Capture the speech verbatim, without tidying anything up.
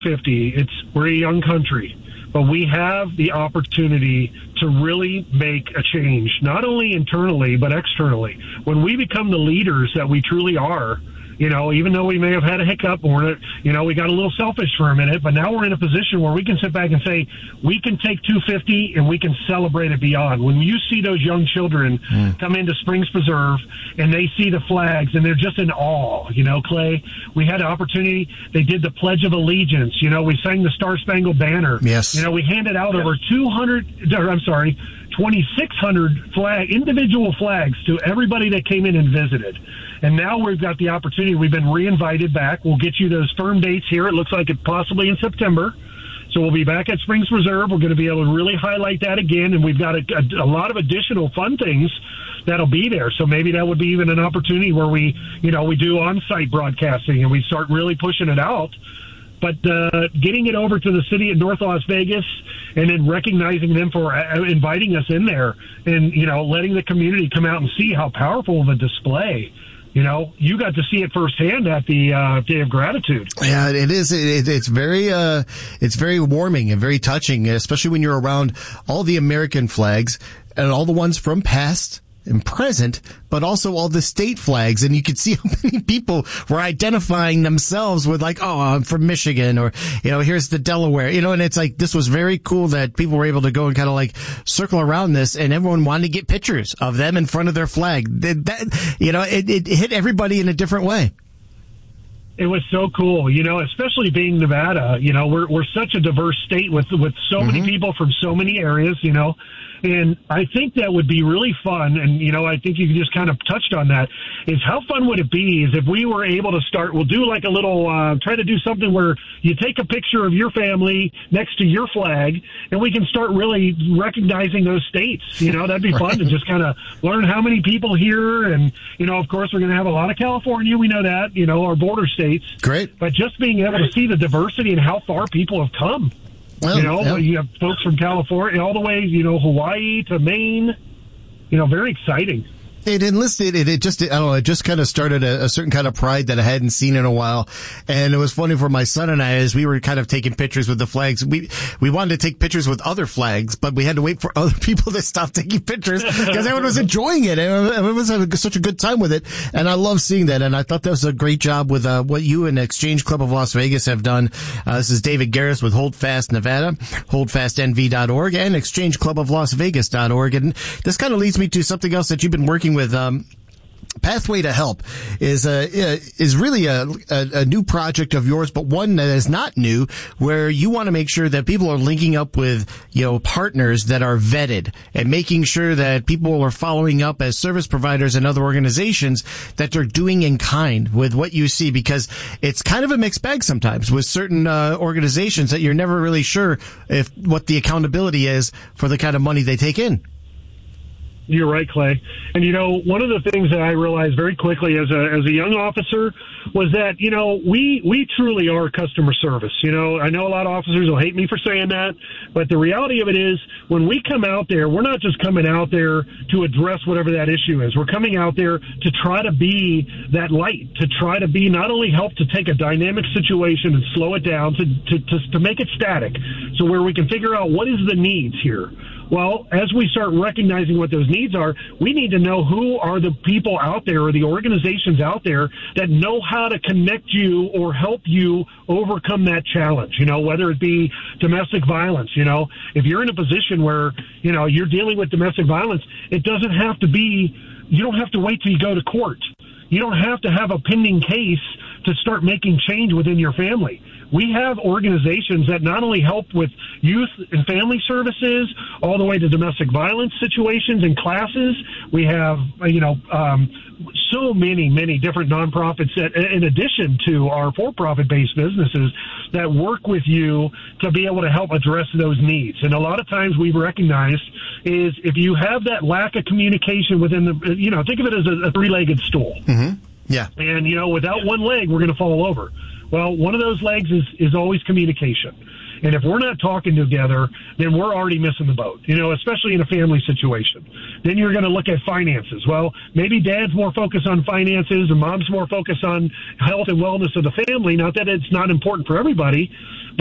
fifty, it's we're a young country, but we have the opportunity to really make a change, not only internally, but externally. When we become the leaders that we truly are, you know, even though we may have had a hiccup or, you know, we got a little selfish for a minute, but now we're in a position where we can sit back and say, we can take two fifty and we can celebrate it beyond. When you see those young children mm. come into Springs Preserve and they see the flags and they're just in awe, you know, Clay, we had an opportunity. They did the Pledge of Allegiance. You know, we sang the Star Spangled Banner. Yes. You know, we handed out yes. over two hundred, or I'm sorry, twenty-six hundred flag, individual flags to everybody that came in and visited. And now we've got the opportunity. We've been reinvited back. We'll get you those firm dates here. It looks like it possibly in September. So we'll be back at Springs Preserve. We're going to be able to really highlight that again. And we've got a, a, a lot of additional fun things that'll be there. So maybe that would be even an opportunity where we, you know, we do on-site broadcasting and we start really pushing it out. But uh, getting it over to the city of North Las Vegas and then recognizing them for uh, inviting us in there and, you know, letting the community come out and see how powerful of a display. You know, you got to see it firsthand at the uh, Day of Gratitude. Yeah, it is. It, it's very, uh, it's very warming and very touching, especially when you're around all the American flags and all the ones from past and present, but also all the state flags. And you could see how many people were identifying themselves with like, oh, I'm from Michigan, or, you know, here's the Delaware, you know, and it's like, this was very cool that people were able to go and kind of like circle around this, and everyone wanted to get pictures of them in front of their flag. That, that, you know, it, it hit everybody in a different way. It was so cool, you know, especially being Nevada. You know, we're we're such a diverse state with with so mm-hmm. many people from so many areas, you know. And I think that would be really fun, and, you know, I think you just kind of touched on that, is how fun would it be is if we were able to start, we'll do like a little, uh, try to do something where you take a picture of your family next to your flag, and we can start really recognizing those states. You know, that'd be fun to just kind of learn how many people here, and, you know, of course, we're going to have a lot of California, we know that, you know, our border states. Great. But just being able to see the diversity and how far people have come. Well, you know, yeah. You have folks from California all the way, you know, Hawaii to Maine. You know, very exciting. It enlisted, it, it just, I don't know, it just kind of started a, a certain kind of pride that I hadn't seen in a while. And it was funny for my son and I, as we were kind of taking pictures with the flags. We, we wanted to take pictures with other flags, but we had to wait for other people to stop taking pictures because everyone was enjoying it. And everyone was having such a good time with it. And I love seeing that. And I thought that was a great job with, uh, what you and Exchange Club of Las Vegas have done. Uh, this is David Garris with Hold Fast Nevada, hold fast N V dot org, and exchange club of las vegas dot org. And this kind of leads me to something else that you've been working with. Um, Pathway to Help is a, is really a, a, a new project of yours, but one that is not new, where you want to make sure that people are linking up with, you know, partners that are vetted and making sure that people are following up as service providers and other organizations that they're doing in kind with what you see, because it's kind of a mixed bag sometimes with certain uh, organizations that you're never really sure if what the accountability is for the kind of money they take in. You're right, Clay. And, you know, one of the things that I realized very quickly as a as a young officer was that, you know, we, we truly are customer service. You know, I know a lot of officers will hate me for saying that, but the reality of it is when we come out there, we're not just coming out there to address whatever that issue is. We're coming out there to try to be that light, to try to be not only help to take a dynamic situation and slow it down, to, to, to, to make it static, so where we can figure out what is the needs here. Well, as we start recognizing what those needs are, we need to know who are the people out there or the organizations out there that know how to connect you or help you overcome that challenge, you know, whether it be domestic violence. You know, if you're in a position where, you know, you're dealing with domestic violence, it doesn't have to be, you don't have to wait till you go to court. You don't have to have a pending case to start making change within your family. We have organizations that not only help with youth and family services all the way to domestic violence situations and classes. We have, you know, um, so many, many different nonprofits that, in addition to our for-profit based businesses, that work with you to be able to help address those needs. And a lot of times we've recognized is if you have that lack of communication within the, you know, think of it as a, a three-legged stool. Mm-hmm. Yeah. And, you know, without one leg, we're going to fall over. Well, one of those legs is, is always communication. And if we're not talking together, then we're already missing the boat, you know, especially in a family situation. Then you're going to look at finances. Well, maybe dad's more focused on finances and mom's more focused on health and wellness of the family. Not that it's not important for everybody,